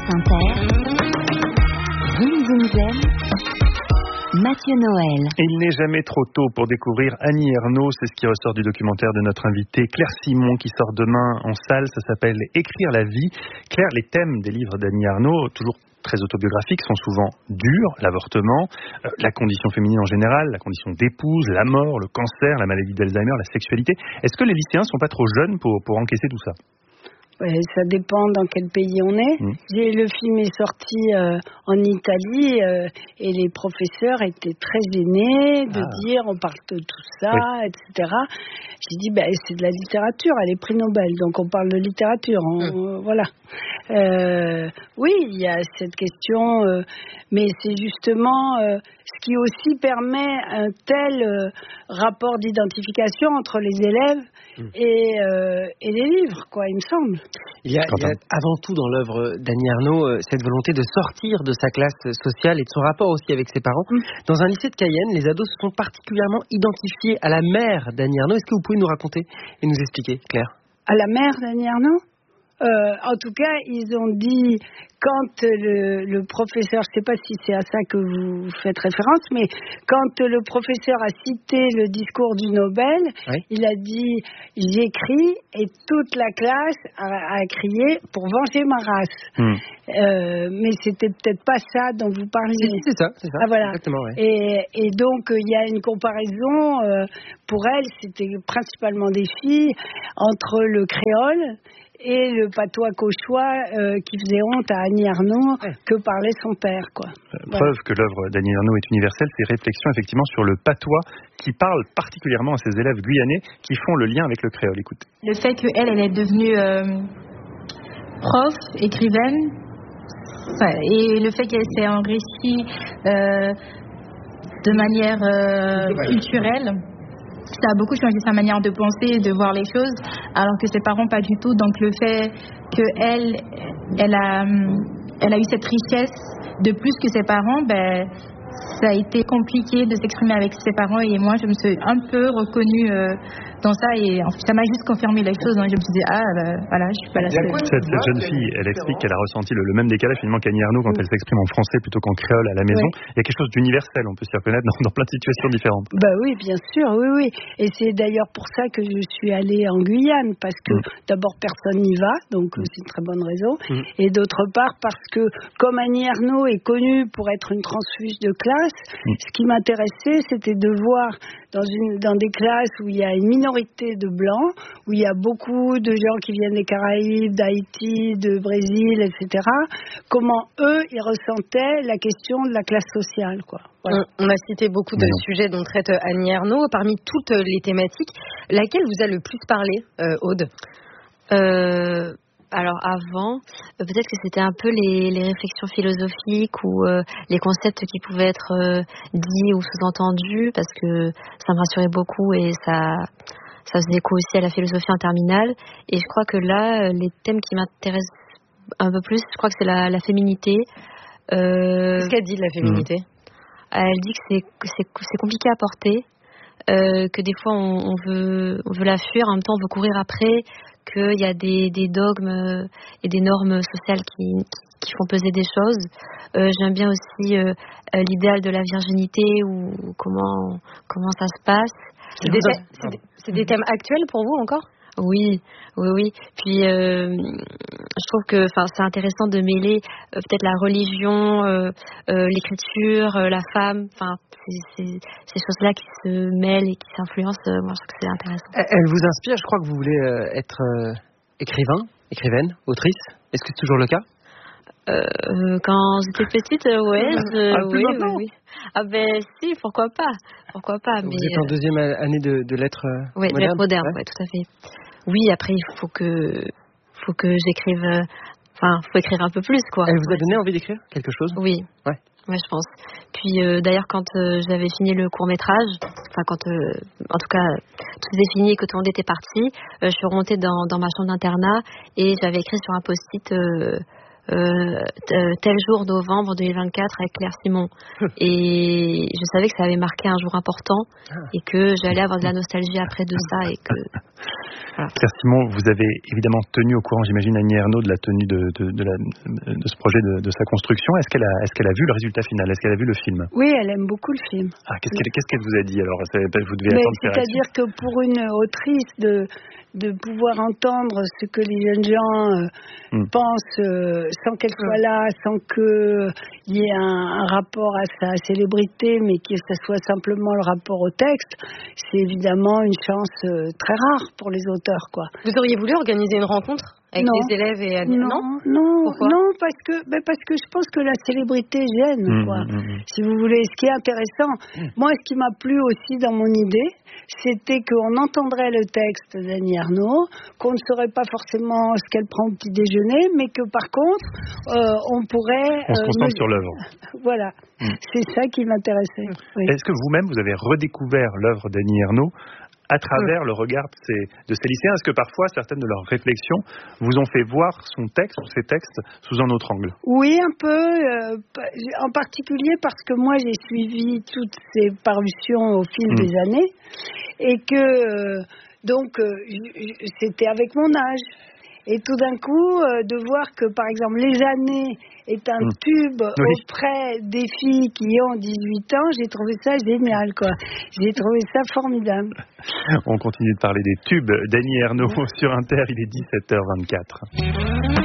France Inter. Zoom Zoom Zen. Mathieu Noël. Il n'est jamais trop tôt pour découvrir Annie Ernaux. C'est ce qui ressort du documentaire de notre invitée Claire Simon qui sort demain en salle. Ça s'appelle Écrire la vie. Claire, les thèmes des livres d'Annie Ernaux, toujours très autobiographiques, sont souvent durs. L'avortement, la condition féminine en général, la condition d'épouse, la mort, le cancer, la maladie d'Alzheimer, la sexualité. Est-ce que les lycéens sont pas trop jeunes pour encaisser tout ça ? Ça dépend dans quel pays on est. Le film est sorti en Italie et les professeurs étaient très gênés de dire on parle de tout ça, etc. J'ai dit c'est de la littérature, elle est prix Nobel, donc on parle de littérature. Voilà. Oui, il y a cette question, mais c'est justement ce qui aussi permet un tel rapport d'identification entre les élèves et les livres, quoi, il me semble. Il y a avant tout dans l'œuvre d'Annie Ernaux cette volonté de sortir de sa classe sociale et de son rapport aussi avec ses parents. Dans un lycée de Cayenne, les ados se sont particulièrement identifiés à la mère d'Annie Ernaux. Est-ce que vous pouvez nous raconter et nous expliquer, Claire ? À la mère d'Annie Ernaux ? En tout cas, ils ont dit, quand le professeur, je ne sais pas si c'est à ça que vous faites référence, mais quand le professeur a cité le discours du Nobel, il a dit « J'écris » et toute la classe a crié « Pour venger ma race ». Mais c'était peut-être pas ça dont vous parliez. C'est ça. Ah, voilà. Exactement, et donc, il y a une comparaison, pour elle, c'était principalement des filles, entre le créole et le patois cauchois qui faisait honte à Annie Ernaux que parlait son père, quoi. Preuve que l'œuvre d'Annie Ernaux est universelle, ces réflexions effectivement sur le patois qui parle particulièrement à ses élèves guyanais qui font le lien avec le créole. Écoutez. Le fait qu'elle est devenue prof, écrivaine, et le fait qu'elle s'est enrichie de manière culturelle, ça a beaucoup changé sa manière de penser et de voir les choses, alors que ses parents pas du tout. Donc le fait qu'elle a eu cette richesse de plus que ses parents, ça a été compliqué de s'exprimer avec ses parents, et moi je me suis un peu reconnue dans ça, et ça m'a juste confirmé les choses. Donc je me suis dit voilà, je suis pas la seule. Cette jeune fille, elle explique qu'elle a ressenti le même décalage finalement qu'Annie Ernaux quand elle s'exprime en français plutôt qu'en créole à la maison. Il y a quelque chose d'universel, on peut s'y reconnaître dans plein de situations différentes. Oui, bien sûr, oui. Et c'est d'ailleurs pour ça que je suis allée en Guyane, parce que d'abord personne n'y va, donc c'est une très bonne raison, et d'autre part parce que comme Annie Ernaux est connue pour être une transfuge de classe, ce qui m'intéressait, c'était de voir dans des classes où il y a une minorité de blancs, où il y a beaucoup de gens qui viennent des Caraïbes, d'Haïti, de Brésil, etc., comment eux, ils ressentaient la question de la classe sociale, quoi. Voilà. On a cité beaucoup de sujets dont traite Annie Ernaux. Parmi toutes les thématiques, laquelle vous a le plus parlé, Aude ? Alors avant, peut-être que c'était un peu les réflexions philosophiques ou les concepts qui pouvaient être dits ou sous-entendus, parce que ça me rassurait beaucoup et ça faisait écho aussi à la philosophie en terminale. Et je crois que là, les thèmes qui m'intéressent un peu plus, je crois que c'est la féminité. Qu'est-ce qu'elle dit de la féminité ? Elle dit que c'est compliqué à porter, que des fois on veut la fuir, en même temps on veut courir après, qu'il y a des dogmes et des normes sociales qui font peser des choses. J'aime bien aussi l'idéal de la virginité, ou comment ça se passe. C'est des thèmes actuels pour vous encore ? Oui. Puis je trouve que c'est intéressant de mêler peut-être la religion, l'écriture, la femme, ces choses-là qui se mêlent et qui s'influencent. Moi, je trouve que c'est intéressant. Elle vous inspire, je crois que vous voulez être écrivaine, autrice. Est-ce que c'est toujours le cas ? Quand j'étais petite, oui. Si, pourquoi pas. Vous êtes en deuxième année de lettres modernes. Oui, lettres modernes, tout à fait. Oui, après il faut que j'écrive. Faut écrire un peu plus, quoi. Elle vous a donné envie d'écrire quelque chose ? Oui. Ouais, je pense. Puis d'ailleurs, quand j'avais fini le court-métrage, quand en tout cas tout était fini et que tout le monde était parti, je suis remontée dans ma chambre d'internat et j'avais écrit sur un post-it tel jour novembre 2024 avec Claire Simon. Et je savais que ça avait marqué un jour important et que j'allais avoir de la nostalgie après de ça. Et que, voilà. Claire Simon, vous avez évidemment tenu au courant, j'imagine, Annie Ernaux de la tenue de ce projet, de sa construction. Est-ce qu'elle a vu le résultat final? Est-ce qu'elle a vu le film? Oui, elle aime beaucoup le film. Qu'est-ce qu'elle vous a dit alors? Vous devez attendre ses réactions. C'est-à-dire que pour une autrice de pouvoir entendre ce que les jeunes gens pensent sans qu'elle soit là, sans qu'il y ait un rapport à sa célébrité, mais que ce soit simplement le rapport au texte, c'est évidemment une chance très rare pour les auteurs, quoi. Vous auriez voulu organiser une rencontre avec les élèves et Non. Pourquoi? Non, parce que je pense que la célébrité gêne, quoi. Si vous voulez, ce qui est intéressant, moi, ce qui m'a plu aussi dans mon idée, c'était qu'on entendrait le texte d'Annie Ernaux, qu'on ne saurait pas forcément ce qu'elle prend au petit déjeuner, mais que par contre, on pourrait... On se concentre sur l'œuvre. Voilà, c'est ça qui m'intéressait. Oui. Est-ce que vous-même, vous avez redécouvert l'œuvre d'Annie Ernaux à travers le regard de ces lycéens? Est-ce que parfois, certaines de leurs réflexions vous ont fait voir son texte ou ses textes sous un autre angle? Oui, un peu, en particulier parce que moi, j'ai suivi toutes ces parutions au fil des années et que, c'était avec mon âge. Et tout d'un coup, de voir que, par exemple, Les Années est un tube auprès des filles qui ont 18 ans, j'ai trouvé ça génial, quoi. J'ai trouvé ça formidable. On continue de parler des tubes d'Annie Ernaux sur Inter, il est 17h24.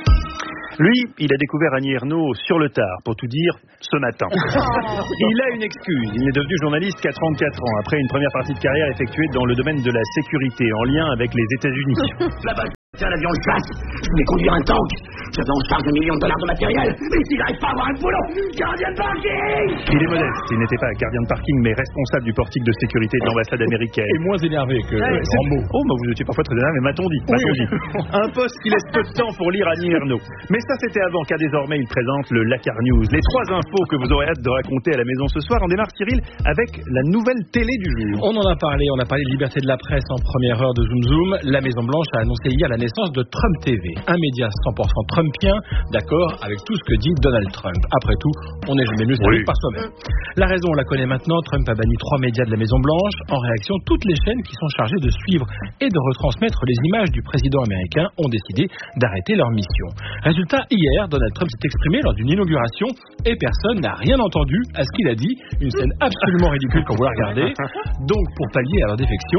Lui, il a découvert Annie Ernaux sur le tard, pour tout dire, ce matin. Il a une excuse. Il est devenu journaliste qu'à 34 ans, après une première partie de carrière effectuée dans le domaine de la sécurité, en lien avec les États-Unis. Là-bas, c'est un avion de chasse. Je voulais conduire un tank. J'avais en charge $1 million de matériel. Mais si j'arrive pas à avoir un boulot, gardien de parking. Il est modeste. Il n'était pas gardien de parking, mais responsable du portique de sécurité de l'ambassade américaine. Et moins énervé que Rambo. Oh, vous étiez parfois très énervé, mais m'a-t-on dit. Un poste qui laisse peu de temps pour lire Annie Ernaux. Mais ça, c'était avant, car désormais, il présente le Lakar News. Les 3 infos que vous aurez hâte de raconter à la maison ce soir. On démarre, Cyril, avec la nouvelle télé du jour. On en a parlé. On a parlé de liberté de la presse en première heure de Zoom Zoom. La Maison-Blanche a annoncé hier la naissance de Trump TV, un média 100% trumpien, d'accord avec tout ce que dit Donald Trump. Après tout, on n'est jamais mieux servi par soi-même. La raison, on la connaît maintenant. Trump a banni 3 médias de la Maison-Blanche. En réaction, toutes les chaînes qui sont chargées de suivre et de retransmettre les images du président américain ont décidé d'arrêter leur mission. Résultat, hier, Donald Trump s'est exprimé lors d'une inauguration et personne n'a rien entendu à ce qu'il a dit. Une scène absolument ridicule quand vous la regardez. Donc, pour pallier leur défection,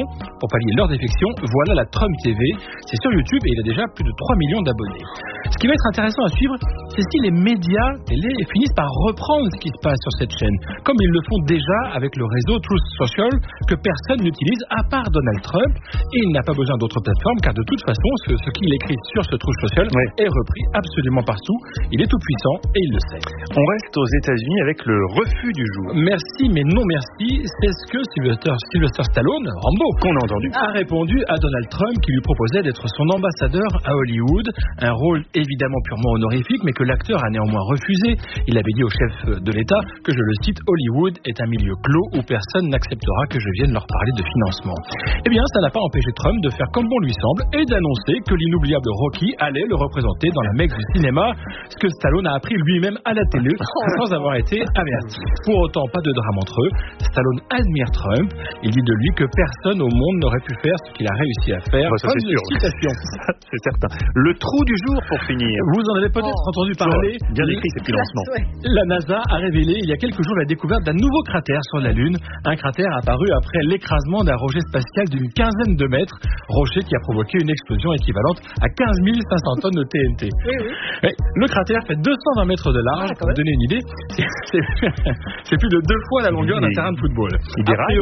voilà la Trump TV. C'est sur YouTube et il a déjà plus de 3 millions d'abonnés. Ce qui va être intéressant à suivre, c'est si les médias télé finissent par reprendre ce qui se passe sur cette chaîne, comme ils le font déjà avec le réseau Truth Social, que personne n'utilise à part Donald Trump, et il n'a pas besoin d'autres plateformes, car de toute façon, ce qu'il écrit sur ce Truth Social est repris absolument partout. Il est tout puissant et il le sait. On reste aux États-Unis avec le refus du jour. Merci, mais non merci. C'est ce que Sylvester Stallone, Rambo, qu'on a entendu, a répondu à Donald Trump, qui lui proposait d'être son ambassadeur à Hollywood. Un rôle évidemment purement honorifique, mais que l'acteur a néanmoins refusé. Il avait dit au chef de l'État que, je le cite, Hollywood est un milieu clos où personne n'acceptera que je vienne leur parler de financement. Eh bien, ça n'a pas empêché Trump de faire comme bon lui semble et d'annoncer que l'inoubliable Rocky allait le représenter dans la Mecque du cinéma, ce que Stallone a appris lui-même à la télé sans avoir été averti. Pour autant, pas de drame entre eux. Stallone admire Trump. Il dit de lui que personne au monde n'aurait pu faire ce qu'il a réussi à faire. Ça, c'est sûr. Citation. C'est certain. Le trou du jour pour finir. Vous en avez peut-être entendu parler. Bien écrit, c'est plus lancement. La NASA a révélé il y a quelques jours la découverte d'un nouveau cratère sur la Lune. Un cratère apparu après l'écrasement d'un rocher spatial d'une 15aine de mètres. Rocher qui a provoqué une explosion équivalente à 15 500 tonnes de TNT. Oui. Le cratère fait 220 mètres de large. Pour vous donner une idée, c'est plus de 2 fois la longueur d'un terrain de football. Il déraille,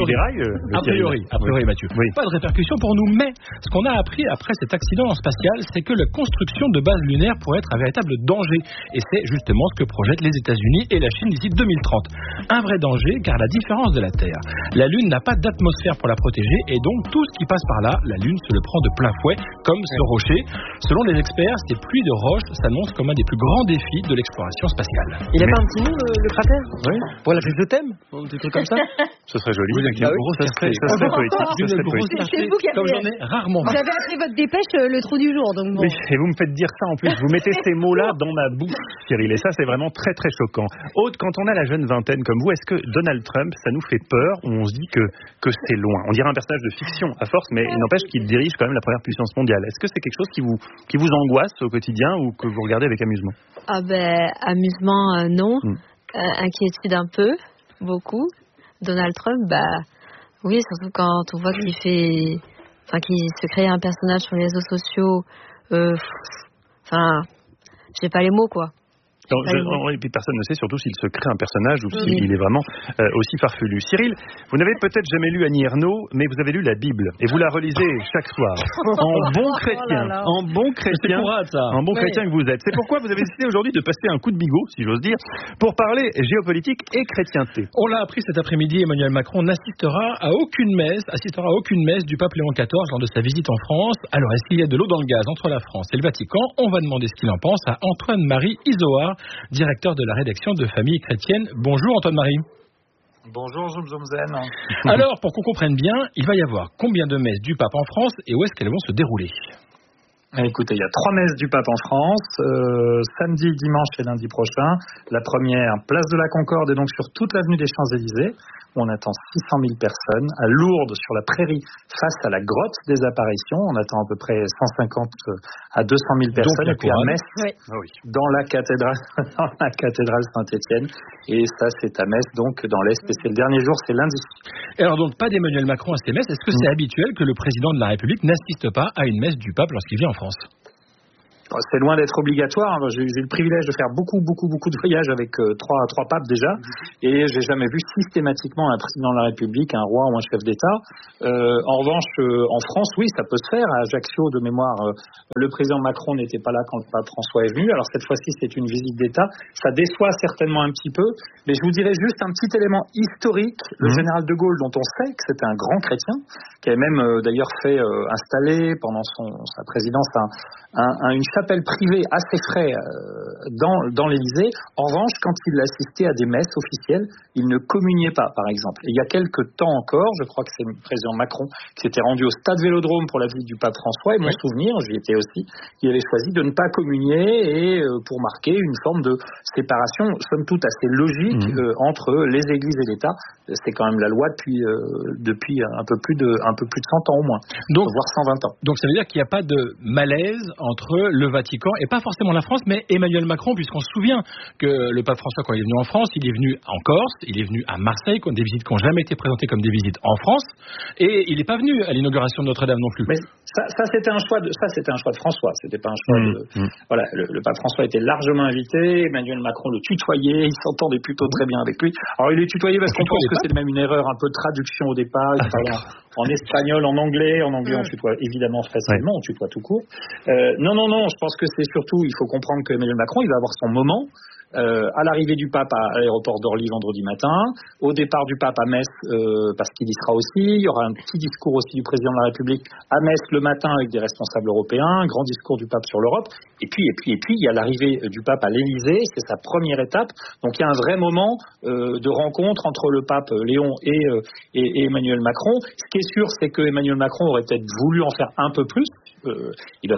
a priori, Mathieu. Oui. Pas de répercussions pour nous, mais ce qu'on a appris après cet accident spatial, c'est que la construction de bases lunaires pourrait être un véritable danger. Et c'est justement ce que projettent les États-Unis et la Chine d'ici 2030. Un vrai danger, car à la différence de la Terre, la Lune n'a pas d'atmosphère pour la protéger, et donc tout ce qui passe par là, la Lune se le prend de plein fouet, comme ce rocher. Selon les experts, ces pluies de roches s'annoncent comme un des plus grands défis de l'exploration spatiale. Il n'a pas un petit nom, le cratère? Oui. Pour l'appeler Je t'aime, des trucs comme ça. Ce serait joli. Vous avez Ça serait poétique. C'est vous qui Comme avez... j'en ai rarement. Vous avez appelé votre dépêche le trou du jour, donc bon. Oui, et vous me faites dire ça en plus. Vous mettez ces mots-là dans ma bouche, Cyril. Et ça, c'est vraiment très, très choquant. Aude, quand on a la jeune vingtaine comme vous, est-ce que Donald Trump, ça nous fait peur ou on se dit que c'est loin? On dirait un personnage de fiction à force, mais il n'empêche qu'il dirige quand même la première puissance mondiale. Est-ce que c'est quelque chose qui vous angoisse au quotidien ou que vous regardez avec amusement? Amusement, non. Inquiétude un peu, beaucoup. Donald Trump, oui, surtout quand on voit qu'il se crée un personnage sur les réseaux sociaux. J'ai pas les mots, quoi. Et puis personne ne sait surtout s'il se crée un personnage ou s'il est vraiment aussi farfelu. Cyril, vous n'avez peut-être jamais lu Annie Ernaux, mais vous avez lu la Bible et vous la relisez chaque soir. En bon chrétien, en bon chrétien que vous êtes. C'est pourquoi vous avez décidé aujourd'hui de passer un coup de bigot, si j'ose dire, pour parler géopolitique et chrétienté. On l'a appris cet après-midi, Emmanuel Macron n'assistera à aucune messe du pape Léon XIV lors de sa visite en France. Alors, est-ce qu'il y a de l'eau dans le gaz entre la France et le Vatican? On va demander ce qu'il en pense à Antoine-Marie Isoard, directeur de la rédaction de Famille Chrétienne. Bonjour Antoine-Marie. Bonjour Zoom Zen. Alors, pour qu'on comprenne bien, il va y avoir combien de messes du pape en France et où est-ce qu'elles vont se dérouler? Écoutez, il y a 3 messes du pape en France, samedi, dimanche et lundi prochain. La première, place de la Concorde et donc sur toute l'avenue des Champs-Élysées. On attend 600 000 personnes. À Lourdes, sur la prairie, face à la grotte des apparitions, on attend à peu près 150 à 200 000 personnes. Et puis à Metz, dans la cathédrale Saint-Étienne. Et ça, c'est à Metz, donc dans l'Est. Et c'est le dernier jour, c'est lundi. Et alors donc, pas d'Emmanuel Macron à ces messes. Est-ce que c'est habituel que le président de la République n'assiste pas à une messe du pape lorsqu'il vient en France? C'est loin d'être obligatoire. J'ai eu le privilège de faire beaucoup de voyages avec trois papes déjà, et j'ai jamais vu systématiquement un président de la République, un roi ou un chef d'État. En revanche, en France, oui, ça peut se faire. À Ajaccio, de mémoire, le président Macron n'était pas là quand le pape François est venu. Alors cette fois-ci, c'est une visite d'État. Ça déçoit certainement un petit peu, mais je vous dirais juste un petit élément historique. Le général de Gaulle, dont on sait que c'était un grand chrétien, qui avait même d'ailleurs fait installer pendant sa présidence une chapelle privée à ses frais dans l'Élysée. En revanche, quand il assistait à des messes officielles, il ne communiait pas, par exemple. Et il y a quelques temps encore, je crois que c'est le président Macron qui s'était rendu au stade Vélodrome pour la visite du pape François, et mon souvenir, j'y étais aussi, il avait choisi de ne pas communier et pour marquer une forme de séparation, somme toute assez logique entre les églises et l'État. C'est quand même la loi depuis un peu plus de 100 ans au moins, voire 120 ans. Donc ça veut dire qu'il n'y a pas de malaise entre le Vatican et pas forcément la France, mais Emmanuel Macron, puisqu'on se souvient que le pape François, quand il est venu en France, il est venu en Corse, il est venu à Marseille, des visites qui n'ont jamais été présentées comme des visites en France, et il n'est pas venu à l'inauguration de Notre-Dame non plus. Mais ça c'était un choix de François, c'était pas un choix de... Voilà, le pape François était largement invité, Emmanuel Macron le tutoyait, il s'entendait plutôt très bien avec lui. Alors il est tutoyé parce qu'on pense que c'est même une erreur un peu de traduction au départ, il parlait en espagnol, en anglais on tutoie évidemment facilement, on tutoie tout court. Non, je pense que c'est surtout, il faut comprendre que Emmanuel Macron, il va avoir son moment. À l'arrivée du pape à l'aéroport d'Orly vendredi matin, au départ du pape à Metz parce qu'il y sera aussi, il y aura un petit discours aussi du président de la République à Metz le matin avec des responsables européens, un grand discours du pape sur l'Europe, et puis il y a l'arrivée du pape à l'Élysée, c'est sa première étape, donc il y a un vrai moment de rencontre entre le pape Léon et Emmanuel Macron. Ce qui est sûr, c'est que Emmanuel Macron aurait peut-être voulu en faire un peu plus. Il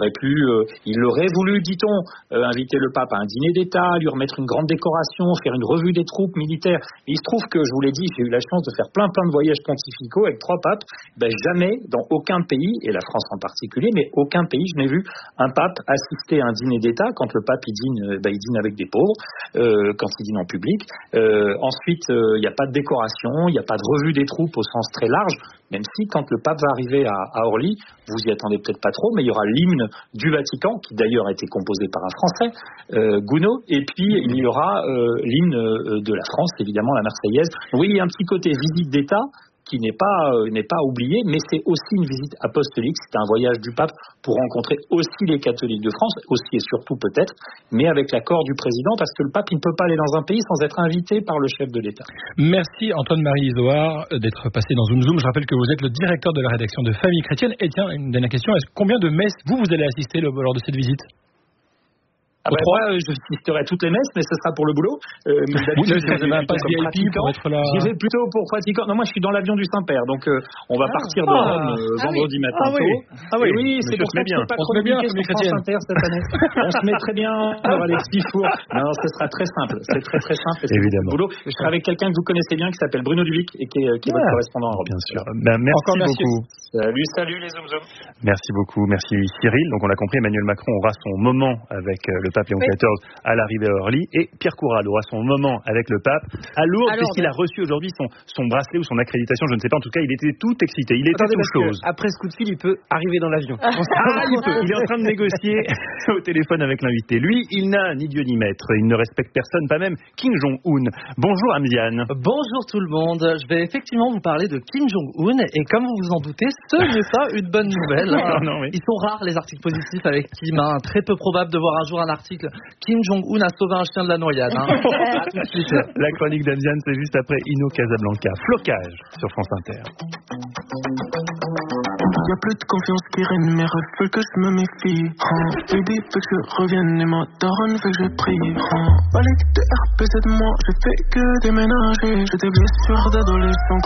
aurait voulu, dit-on, inviter le pape à un dîner d'État, lui remettre une grande décoration, faire une revue des troupes militaires. Et il se trouve que, je vous l'ai dit, j'ai eu la chance de faire plein de voyages pontificaux avec 3 papes. Jamais, dans aucun pays, et la France en particulier, mais aucun pays, je n'ai vu un pape assister à un dîner d'État. Quand le pape il dîne avec des pauvres, quand il dîne en public. Ensuite, il n'y a pas de décoration, il n'y a pas de revue des troupes au sens très large, même si quand le pape va arriver à Orly, vous y attendez peut-être pas trop, mais il y aura l'hymne du Vatican, qui d'ailleurs a été composé par un Français, Gounod, et puis il y aura l'hymne de la France, évidemment la Marseillaise. Oui, il y a un petit côté visite d'État qui n'est pas oublié, mais c'est aussi une visite apostolique, c'est un voyage du pape pour rencontrer aussi les catholiques de France, aussi et surtout peut-être, mais avec l'accord du président, parce que le pape il ne peut pas aller dans un pays sans être invité par le chef de l'État. Merci Antoine-Marie Isoard d'être passé dans Zoom Zoom. Je rappelle que vous êtes le directeur de la rédaction de Famille Chrétienne. Et tiens, une dernière question, combien de messes vous allez assister lors de cette visite ? Moi, je assisterai à toutes les messes, mais ce sera pour le boulot. Vous avez un pass VIP pour être là. J'y vais plutôt pour pratiquant. Non, moi, je suis dans l'avion du Saint-Père, donc on va partir de Rome vendredi matin tôt. Oui, c'est pour ça que je ne peux pas communiquer sur France Inter cette année. On se met très bien pour Alexis Four. Non, ce sera très simple. C'est très simple. Évidemment. Boulot. Je serai avec quelqu'un que vous connaissez bien qui s'appelle Bruno Duvic et qui est votre correspondant en Europe. Bien sûr. Merci beaucoup. Salut les Zoom Zoom. Merci beaucoup. Merci Cyril. Donc on l'a compris, Emmanuel Macron aura son moment avec le pape Léon XIV à l'arrivée à Orly et Pierre Coural aura son moment avec le pape à Lourdes puisqu'il a reçu aujourd'hui son bracelet ou son accréditation, je ne sais pas, en tout cas il était tout excité, il était tout chose. Après ce coup de fil, il peut arriver dans l'avion. Il est en train de négocier au téléphone avec l'invité. Lui, il n'a ni Dieu ni maître, il ne respecte personne, pas même Kim Jong-un. Bonjour Amziane. Bonjour tout le monde. Je vais effectivement vous parler de Kim Jong-un et comme vous vous en doutez, ce n'est pas une bonne nouvelle. Ils sont rares les articles positifs avec Kim. Très peu probable de voir un jour un article Kim Jong-un a sauvé un chien de la noyade. À tout de suite. La chronique d'Amziane, c'est juste après Inno Casablanca. Flocage sur France Inter. Y'a plus de confiance qui règne, mes rêves veulent que je me méfie. Baby veut que je revienne et ma daronne veut que je prie. Balai de RPZ de moi, j'ai fait que déménager. J'ai des blessures d'adolescent.